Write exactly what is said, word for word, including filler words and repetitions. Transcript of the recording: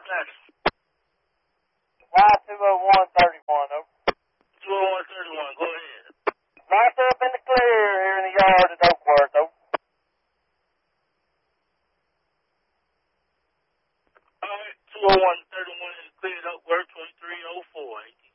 That's Y two oh one thirty-one, over. two oh one thirty-one. Go ahead. Right up in the clear here in the yard at Oakworth, over. All right, two oh one thirty-one is cleared up. Work twenty-three oh four.